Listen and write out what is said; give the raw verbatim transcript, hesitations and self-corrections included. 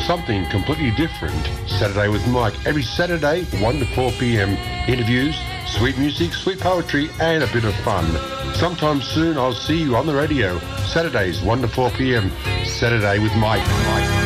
something completely different. Saturday with Mike, every Saturday, one to four p.m. Interviews, sweet music, sweet poetry, and a bit of fun. Sometime soon I'll see you on the radio. Saturdays, one to four p.m. Saturday with Mike. Mike.